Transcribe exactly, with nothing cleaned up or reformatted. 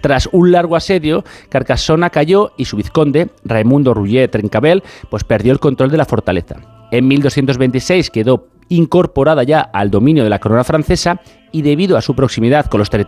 Tras un largo asedio, Carcassona cayó y su vizconde, Raimundo Roger Trencabel, pues perdió el control de la fortaleza. En mil doscientos veintiséis quedó incorporada ya al dominio de la corona francesa y debido a su proximidad con los territorios